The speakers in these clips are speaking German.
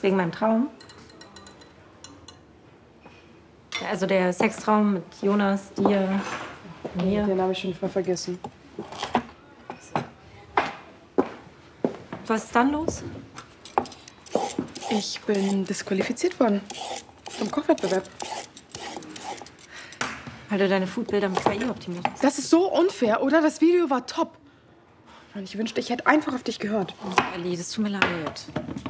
wegen meinem Traum. Ja, also der Sextraum mit Jonas, dir, mir. Den habe ich schon voll vergessen. Was ist dann los? Ich bin disqualifiziert worden. Vom Kochwettbewerb. Weil du deine Foodbilder mit KI optimiert hast. Das ist so unfair, oder? Das Video war top. Und ich wünschte, ich hätte einfach auf dich gehört. Oh, Ellie, das tut mir leid.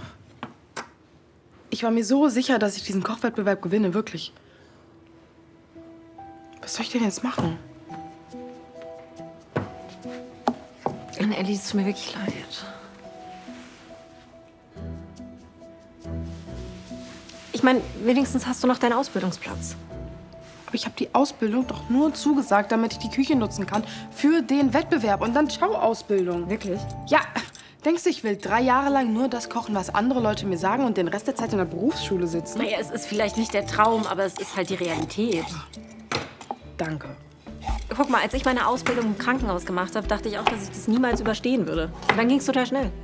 Ich war mir so sicher, dass ich diesen Kochwettbewerb gewinne, wirklich. Was soll ich denn jetzt machen? Ellie, es tut mir wirklich leid. Ich meine, wenigstens hast du noch deinen Ausbildungsplatz. Aber ich habe die Ausbildung doch nur zugesagt, damit ich die Küche nutzen kann für den Wettbewerb. Und dann ciao, Ausbildung. Wirklich? Ja, denkst du, ich will 3 Jahre lang nur das kochen, was andere Leute mir sagen und den Rest der Zeit in der Berufsschule sitzen? Naja, es ist vielleicht nicht der Traum, aber es ist halt die Realität. Danke. Guck mal, als ich meine Ausbildung im Krankenhaus gemacht habe, dachte ich auch, dass ich das niemals überstehen würde. Und dann ging es total schnell.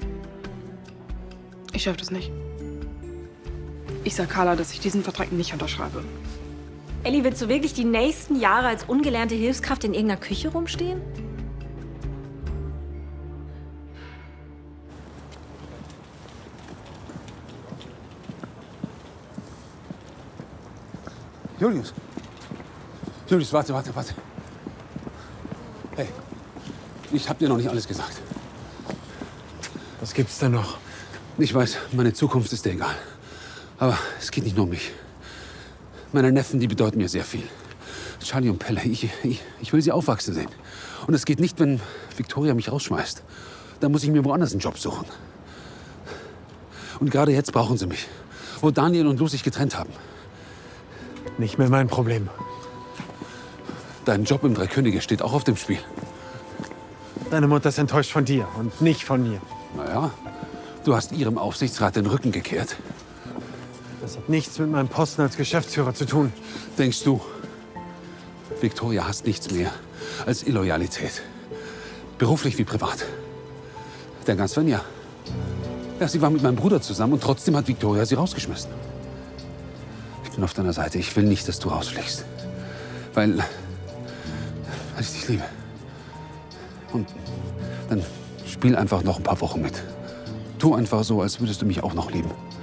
Ich schaff das nicht. Ich sag Carla, dass ich diesen Vertrag nicht unterschreibe. Ellie, willst du wirklich die nächsten Jahre als ungelernte Hilfskraft in irgendeiner Küche rumstehen? Julius. Julius, warte. Hey, ich hab dir noch nicht alles gesagt. Was gibt's denn noch? Ich weiß, meine Zukunft ist dir egal. Aber es geht nicht nur um mich. Meine Neffen, die bedeuten mir sehr viel. Charlie und Pelle, ich will sie aufwachsen sehen. Und es geht nicht, wenn Victoria mich rausschmeißt. Dann muss ich mir woanders einen Job suchen. Und gerade jetzt brauchen sie mich. Wo Daniel und Lou sich getrennt haben. Nicht mehr mein Problem. Dein Job im Drei Könige steht auch auf dem Spiel. Deine Mutter ist enttäuscht von dir und nicht von mir. Naja, du hast ihrem Aufsichtsrat den Rücken gekehrt. Das hat nichts mit meinem Posten als Geschäftsführer zu tun. Denkst du, Victoria hasst nichts mehr als Illoyalität. Beruflich wie privat. Denk an Svenja. Ja, sie war mit meinem Bruder zusammen und trotzdem hat Victoria sie rausgeschmissen. Ich bin auf deiner Seite. Ich will nicht, dass du rausfliegst. Weil ich dich liebe. Und dann spiel einfach noch ein paar Wochen mit. Tu einfach so, als würdest du mich auch noch lieben.